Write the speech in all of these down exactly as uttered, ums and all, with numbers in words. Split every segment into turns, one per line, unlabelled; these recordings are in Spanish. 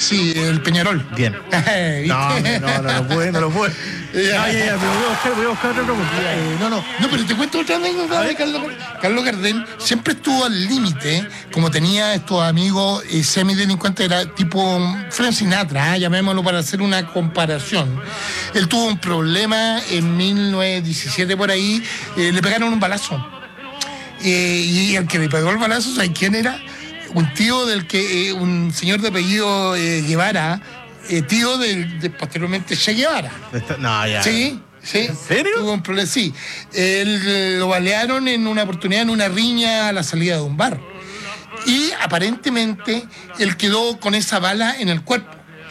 Sí, el Peñarol.
Bien. no, no, no, no lo pude, no lo pude. No, ya, ya, pero voy a buscar, voy a buscar otra pregunta.
Eh, no, no, no, pero te cuento otra anécdota de Carlos, Carlos Gardel. Siempre estuvo al límite, como tenía estos amigos eh, semidelincuentes, era tipo Frank Sinatra, ¿eh? Llamémoslo para hacer una comparación. Él tuvo un problema en mil novecientos diecisiete por ahí, eh, le pegaron un balazo. Eh, y el que le pegó el balazo, ¿sabes quién era? Un tío del que, eh, un señor de apellido eh, Guevara, eh, tío del de, posteriormente Che Guevara.
No, ya.
Sí, sí.
¿En serio?
Tuvo un problema, sí. Él eh, lo balearon en una oportunidad, en una riña a la salida de un bar. Y aparentemente él quedó con esa bala en el cuerpo.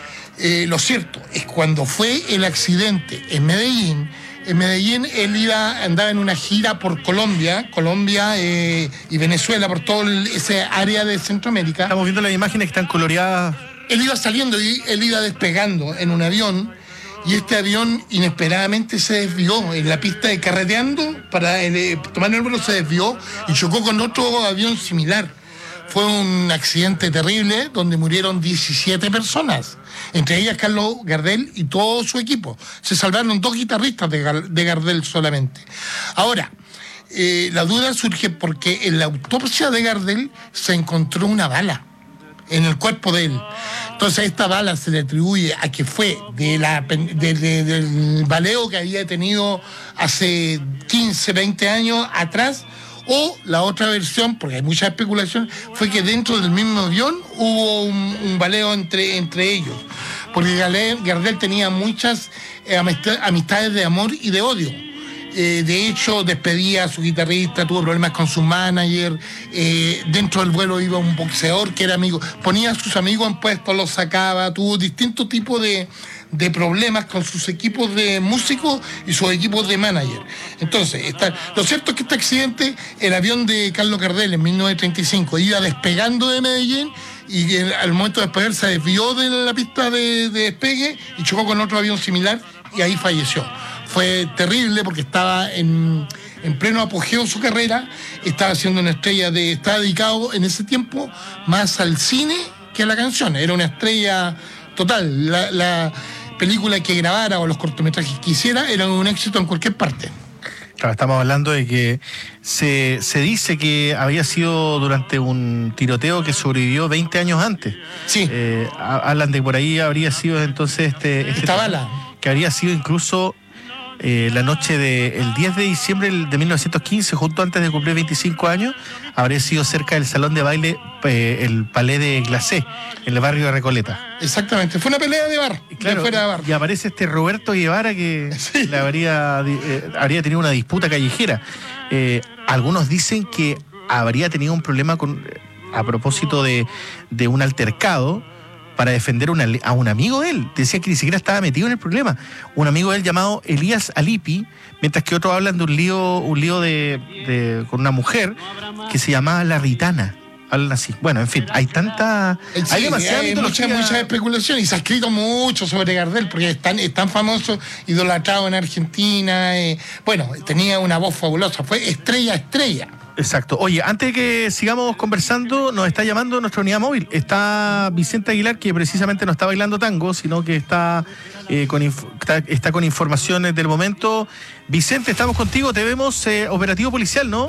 Eh, lo cierto es cuando fue el accidente en Medellín, en Medellín él iba, andaba en una gira por Colombia, Colombia eh, y Venezuela, por todo el, ese área de Centroamérica.
Estamos viendo las imágenes que están coloreadas.
Él iba saliendo y él iba despegando en un avión, y este avión inesperadamente se desvió en la pista de carreteando para eh, tomar el vuelo, se desvió y chocó con otro avión similar. Fue un accidente terrible donde murieron diecisiete personas, entre ellas Carlos Gardel y todo su equipo. Se salvaron dos guitarristas de, Gar- de Gardel solamente. Ahora, eh, la duda surge porque en la autopsia de Gardel se encontró una bala en el cuerpo de él. Entonces esta bala se le atribuye a que fue de la, de, de, del baleo que había tenido hace quince, veinte años atrás. O la otra versión, porque hay mucha especulación, fue que dentro del mismo avión hubo un, un baleo entre, entre ellos. Porque Gardel, Gardel tenía muchas eh, amistad, amistades de amor y de odio. Eh, de hecho, despedía a su guitarrista, tuvo problemas con su manager. Eh, dentro del vuelo iba un boxeador que era amigo. Ponía a sus amigos en puestos, los sacaba. Tuvo distintos tipos de... de problemas con sus equipos de músicos y sus equipos de manager. Entonces, está, lo cierto es que este accidente, el avión de Carlos Gardel en mil novecientos treinta y cinco iba despegando de Medellín y el, al momento de despegar se desvió de la pista de, de despegue y chocó con otro avión similar y ahí falleció. Fue terrible porque estaba en, en pleno apogeo de su carrera, estaba siendo una estrella de, estaba dedicado en ese tiempo más al cine que a la canción, era una estrella total. La, la película que grabara o los cortometrajes que hiciera eran un éxito en cualquier parte.
Claro, estamos hablando de que se, se dice que había sido durante un tiroteo que sobrevivió veinte años antes.
Sí.
Eh, hablan de que por ahí habría sido entonces este... este
Esta bala.
Que habría sido incluso eh, la noche del diez de diciembre de mil novecientos quince, justo antes de cumplir veinticinco años, habría sido cerca del salón de baile eh, el Palais de Glacé, en el barrio de Recoleta.
Exactamente, fue una pelea de bar,
claro,
de fuera de bar.
Y aparece este Roberto Guevara que sí. le habría, eh, habría tenido una disputa callejera. Eh, algunos dicen que habría tenido un problema con, a propósito de, de un altercado para defender una, a un amigo de él. Decía que ni siquiera estaba metido en el problema. Un amigo de él llamado Elías Alipi, mientras que otros hablan de un lío, un lío de, de, con una mujer que se llamaba La Ritana. Hablan así. Bueno, en fin, hay tanta...
Sí,
hay demasiada
hay mucha, mucha especulación y se ha escrito mucho sobre Gardel porque es tan, es tan famoso, idolatrado en Argentina. Eh, bueno, tenía una voz fabulosa, fue estrella, estrella.
Exacto. Oye, antes de que sigamos conversando, nos está llamando nuestra unidad móvil. Está Vicente Aguilar, que precisamente no está bailando tango, sino que está, eh, con, inf- está, está con informaciones del momento. Vicente, estamos contigo, te vemos eh, operativo policial, ¿no?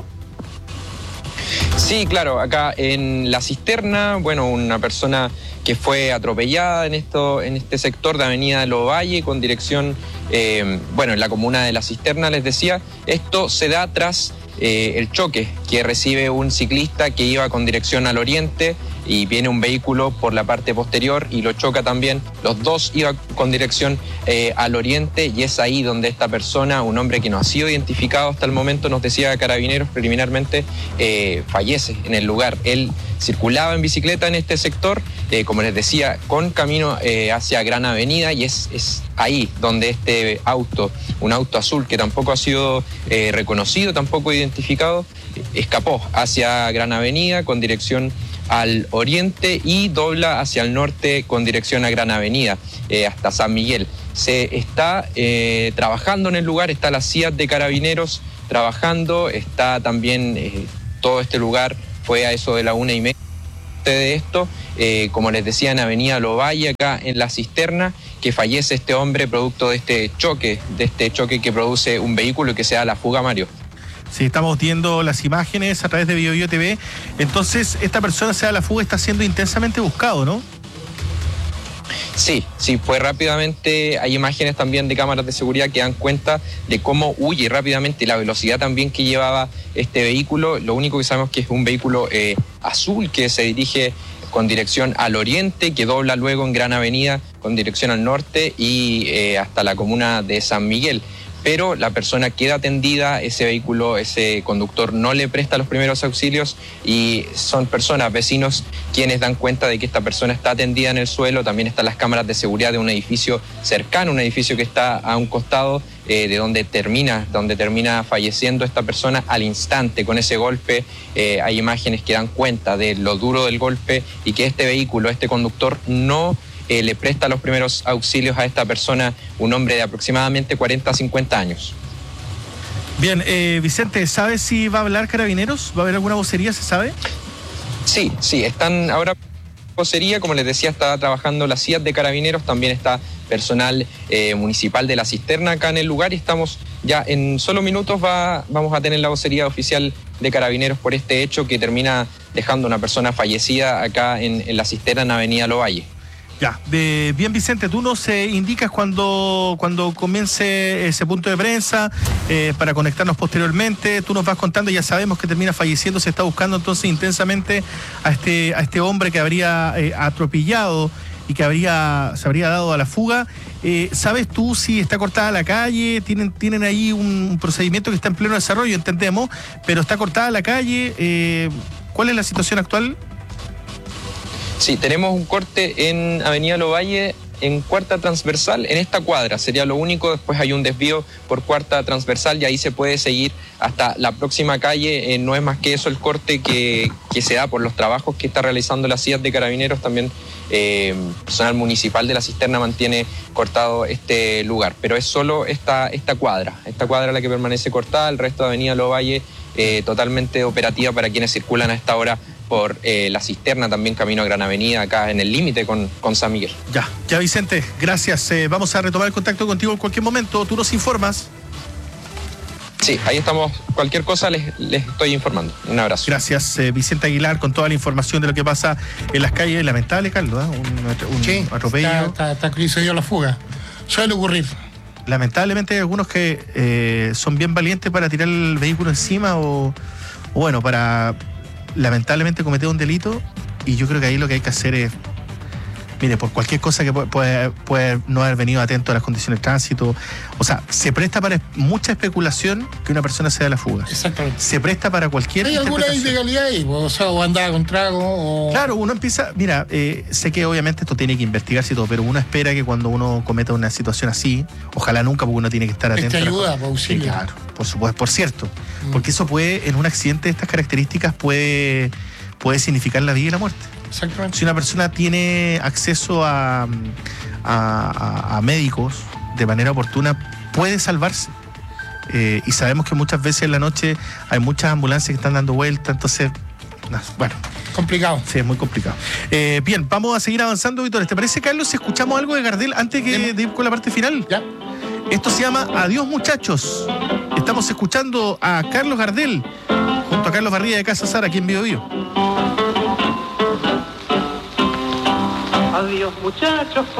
Sí, claro, acá en La Cisterna, bueno, una persona que fue atropellada en esto, en este sector de Avenida de Lovalle con dirección, eh, bueno, en la comuna de La Cisterna, les decía, esto se da tras eh, el choque que recibe un ciclista que iba con dirección al oriente y viene un vehículo por la parte posterior y lo choca también. Los dos iban con dirección eh, al oriente y es ahí donde esta persona, un hombre que no ha sido identificado hasta el momento, nos decía Carabineros preliminarmente, eh, fallece en el lugar. Él circulaba en bicicleta en este sector, eh, como les decía, con camino eh, hacia Gran Avenida y es, es ahí donde este auto, un auto azul que tampoco ha sido eh, reconocido, tampoco identificado, escapó hacia Gran Avenida con dirección al oriente y dobla hacia el norte con dirección a Gran Avenida, eh, hasta San Miguel. Se está eh, trabajando en el lugar, está la C I A T de Carabineros trabajando, está también eh, todo este lugar, fue a eso de la una y media. sucede esto, eh, como les decía, en Avenida Lovalle, acá en La Cisterna, que fallece este hombre producto de este choque, de este choque que produce un vehículo y que se da la fuga, Mario.
Sí, estamos viendo las imágenes a través de Bio Bio T V. Entonces, esta persona se da la fuga, está siendo intensamente buscado, ¿no?
Sí, sí, fue rápidamente. Hay imágenes también de cámaras de seguridad que dan cuenta de cómo huye rápidamente, la velocidad también que llevaba este vehículo. Lo único que sabemos es que es un vehículo eh, azul que se dirige con dirección al oriente, que dobla luego en Gran Avenida con dirección al norte y eh, hasta la comuna de San Miguel. Pero la persona queda atendida, ese vehículo, ese conductor no le presta los primeros auxilios y son personas, vecinos, quienes dan cuenta de que esta persona está atendida en el suelo. También están las cámaras de seguridad de un edificio cercano, un edificio que está a un costado eh, de donde termina, donde termina falleciendo esta persona al instante con ese golpe. Eh, hay imágenes que dan cuenta de lo duro del golpe y que este vehículo, este conductor, no Eh, le presta los primeros auxilios a esta persona, un hombre de aproximadamente cuarenta a cincuenta años.
Bien, eh, Vicente, ¿sabes si va a hablar Carabineros? ¿Va a haber alguna vocería, se sabe?
Sí, sí, están ahora vocería, como les decía, está trabajando las C I A T de Carabineros, también está personal eh, municipal de La Cisterna acá en el lugar y estamos ya en solo minutos va, vamos a tener la vocería oficial de Carabineros por este hecho que termina dejando una persona fallecida acá en, en La Cisterna, en Avenida Lovalle.
Ya, de, bien Vicente, tú nos eh, indicas cuando, cuando comience ese punto de prensa eh, para conectarnos posteriormente, tú nos vas contando, ya sabemos que termina falleciendo, se está buscando entonces intensamente a este, a este hombre que habría eh, atropellado y que habría, se habría dado a la fuga. Eh, ¿Sabes tú si está cortada la calle? Tienen, tienen ahí un, un procedimiento que está en pleno desarrollo, entendemos, pero está cortada la calle. Eh, ¿Cuál es la situación actual?
Sí, tenemos un corte en Avenida Lovalle en cuarta transversal, en esta cuadra sería lo único. Después hay un desvío por cuarta transversal y ahí se puede seguir hasta la próxima calle. Eh, no es más que eso el corte que, que se da por los trabajos que está realizando la C I A T de Carabineros. También eh, personal municipal de La Cisterna mantiene cortado este lugar, pero es solo esta, esta cuadra, esta cuadra la que permanece cortada. El resto de Avenida Lovalle eh, totalmente operativa para quienes circulan a esta hora por eh, La Cisterna, también camino a Gran Avenida, acá en el límite con, con San Miguel.
Ya, ya Vicente, gracias. Eh, vamos a retomar el contacto contigo en cualquier momento. Tú nos informas.
Sí, ahí estamos. Cualquier cosa les, les estoy informando. Un abrazo.
Gracias, eh, Vicente Aguilar, con toda la información de lo que pasa en las calles. Lamentable, Carlos, ¿eh? un, un
sí,
atropello.
Está, está, está, se dio la fuga. Suele ocurrir.
Lamentablemente hay algunos que eh, son bien valientes para tirar el vehículo encima o, o bueno, para lamentablemente cometer un delito, y yo creo que ahí lo que hay que hacer es, mire, por cualquier cosa que puede, puede, puede no haber venido atento a las condiciones de tránsito, o sea, se presta para mucha especulación que una persona se dé la fuga.
Exactamente.
Se presta para cualquier
hay alguna ilegalidad ahí, o sea, o andaba con trago, o...
Claro, uno empieza, mira, eh, sé que obviamente esto tiene que investigarse y todo, pero uno espera que cuando uno cometa una situación así, ojalá nunca, porque uno tiene que estar atento.
Esta ayuda, por auxilio.
Sí, claro, por supuesto, por cierto, mm. porque eso puede, en un accidente de estas características, puede, puede significar la vida y la muerte.
Exactamente.
Si una persona tiene acceso a, a, a, a médicos de manera oportuna, puede salvarse. Eh, y sabemos que muchas veces en la noche hay muchas ambulancias que están dando vueltas, entonces, no, bueno.
Complicado.
Sí, es muy complicado. Eh, bien, vamos a seguir avanzando, Víctor. ¿Te parece, Carlos, si escuchamos algo de Gardel antes que, de ir con la parte final?
Ya.
Esto se llama Adiós, muchachos. Estamos escuchando a Carlos Gardel junto a Carlos Barría de Casa Sara, aquí en Bio Bio.
Adiós, muchachos.